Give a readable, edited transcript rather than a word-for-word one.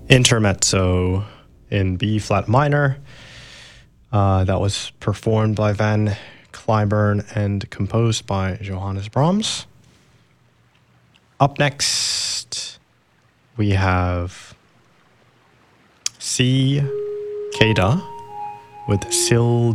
Intermezzo in B flat minor. That was performed by Van Cliburn and composed by Johannes Brahms. Up next, we have C. Cada with Sil